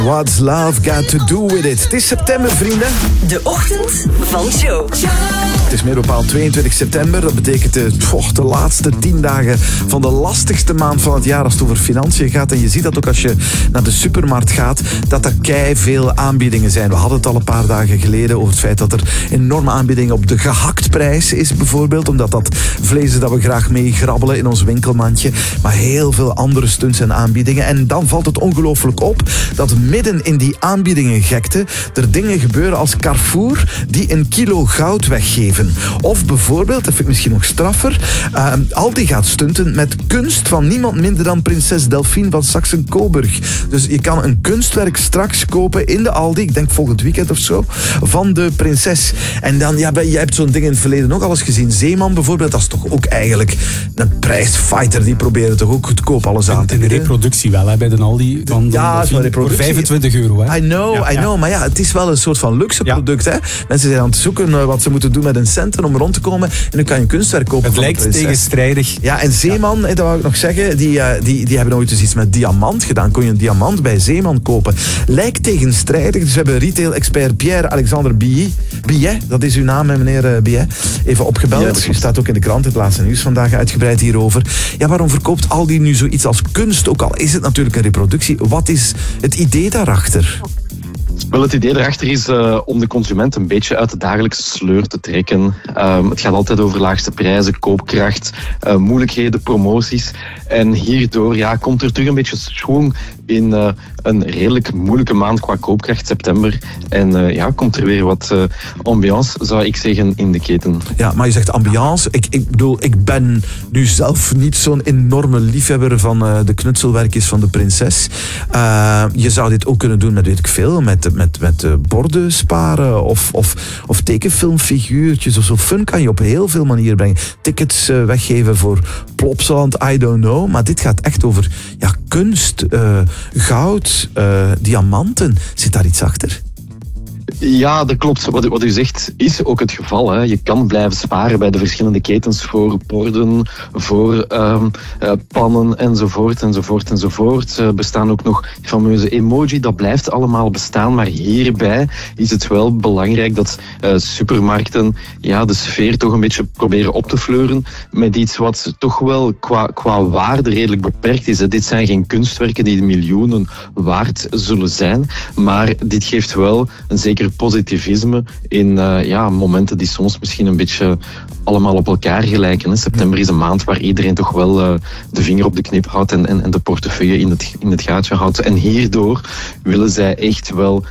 What's love got to do with it? Het is september, vrienden. De ochtend van Joe. Het is meer bepaald 22 september. Dat betekent de laatste 10 dagen van de lastigste maand van het jaar als het over financiën gaat. En je ziet dat ook als je naar de supermarkt gaat, dat er keiveel aanbiedingen zijn. We hadden het al een paar dagen geleden over het feit dat er enorme aanbiedingen op de gehaktprijs is bijvoorbeeld. Omdat dat vlees is dat we graag mee grabbelen in ons winkelmandje. Maar heel veel andere stunts en aanbiedingen. En dan valt het ongelooflijk op dat midden in die aanbiedingengekte er dingen gebeuren als Carrefour die een kilo goud weggeven. Of bijvoorbeeld, dat vind ik misschien nog straffer, Aldi gaat stunten met kunst van niemand minder dan prinses Delphine van Saxe-Coburg. Dus je kan een kunstwerk straks kopen in de Aldi, ik denk volgend weekend of zo, van de prinses. En dan, ja, jij hebt zo'n ding in het verleden ook al eens gezien. Zeeman bijvoorbeeld, dat is toch ook eigenlijk een prijsfighter. Die proberen toch ook goedkoop alles aan te bieden. De reproductie wel, hè, bij de Aldi. Van ja, voor €25. Hè? I know. Maar ja, het is wel een soort van luxe product. Hè? Mensen zijn aan het zoeken wat ze moeten doen met hun centen om rond te komen. En nu kan je een kunstwerk kopen. Het lijkt tegenstrijdig. Ja, en Zeeman, dat wou ik nog zeggen, die hebben ooit eens iets met diamant gedaan. Kon je een diamant bij Zeeman kopen. Lijkt tegenstrijdig. Dus we hebben retail-expert Pierre-Alexander Billet, dat is uw naam, meneer Billet, even opgebeld. U staat ook in de krant, het laatste nieuws vandaag uitgebreid hierover. Ja, waarom verkoopt Aldi nu zoiets als kunst? Ook al is het natuurlijk een reproductie. Wat is het idee daarachter? Wel, het idee erachter is om de consument een beetje uit de dagelijkse sleur te trekken. Het gaat altijd over laagste prijzen, koopkracht, moeilijkheden, promoties. En hierdoor komt er terug een beetje schwung in een redelijk moeilijke maand qua koopkracht, september. En komt er weer wat ambiance, zou ik zeggen, in de keten. Ja, maar je zegt ambiance. Ik bedoel, ik ben nu zelf niet zo'n enorme liefhebber van de knutselwerkjes van de prinses. Je zou dit ook kunnen doen met, weet ik veel, met borden sparen of tekenfilmfiguurtjes of zo. Fun kan je op heel veel manieren brengen. Tickets weggeven voor Plopsaland, I don't know. Maar dit gaat echt over kunst, goud, diamanten. Zit daar iets achter? Ja, dat klopt. Wat u zegt is ook het geval. Hè. Je kan blijven sparen bij de verschillende ketens voor borden, voor pannen enzovoort. Er bestaan ook nog fameuze emoji, dat blijft allemaal bestaan. Maar hierbij is het wel belangrijk dat supermarkten de sfeer toch een beetje proberen op te fleuren met iets wat toch wel qua waarde redelijk beperkt is. Hè. Dit zijn geen kunstwerken die miljoenen waard zullen zijn, maar dit geeft wel een zeker positivisme in momenten die soms misschien een beetje allemaal op elkaar gelijken. Hè. September is een maand waar iedereen toch wel de vinger op de knip houdt en de portefeuille in het gaatje houdt. En hierdoor willen zij echt wel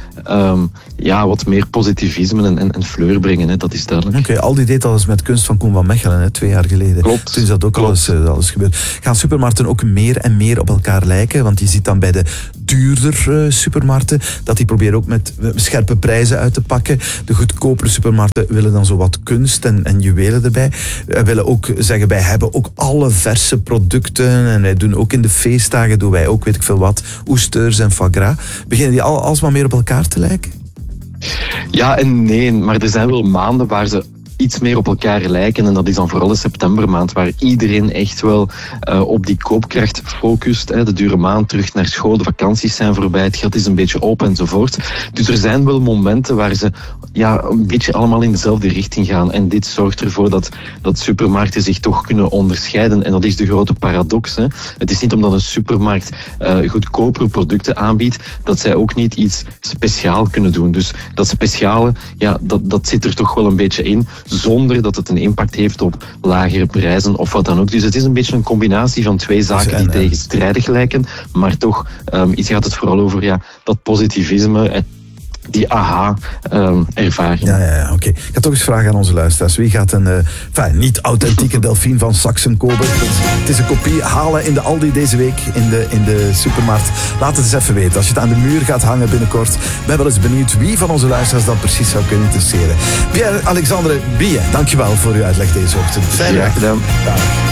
wat meer positivisme en fleur brengen. Hè. Dat is duidelijk. Oké, Aldi deed al eens met kunst van Koen van Mechelen, 2 jaar geleden. Klopt. Toen is dat ook al eens gebeurd. Gaan supermarkten ook meer en meer op elkaar lijken? Want je ziet dan bij de duurder supermarkten dat die proberen ook met scherpe prijzen uit te pakken. De goedkopere supermarkten willen dan zo wat kunst en juwelen erbij. Wij willen ook zeggen, wij hebben ook alle verse producten en wij doen ook in de feestdagen, doen wij ook weet ik veel wat, oesters en foie gras. Beginnen die alsmaar meer op elkaar te lijken? Ja en nee, maar er zijn wel maanden waar ze iets meer op elkaar lijken. En dat is dan vooral de septembermaand, waar iedereen echt wel op die koopkracht focust. De dure maand, terug naar school, de vakanties zijn voorbij, het geld is een beetje open enzovoort. Dus er zijn wel momenten waar ze een beetje allemaal in dezelfde richting gaan. En dit zorgt ervoor dat supermarkten zich toch kunnen onderscheiden. En dat is de grote paradox. Hè. Het is niet omdat een supermarkt goedkopere producten aanbiedt, dat zij ook niet iets speciaal kunnen doen. Dus dat speciale, dat zit er toch wel een beetje in, zonder dat het een impact heeft op lagere prijzen of wat dan ook. Dus het is een beetje een combinatie van twee zaken die tegenstrijdig lijken, maar toch gaat het vooral over dat positivisme, die aha-ervaring. Ja, oké. Ik ga toch eens vragen aan onze luisteraars. Wie gaat een niet-authentieke Delphine van Saxe-Coburg, het is een kopie, halen in de Aldi deze week in de supermarkt? Laat het eens even weten. Als je het aan de muur gaat hangen binnenkort, ben wel eens benieuwd wie van onze luisteraars dat precies zou kunnen interesseren. Pierre-Alexandre Billet, dankjewel voor uw uitleg deze ochtend. Fijne dag. Dag.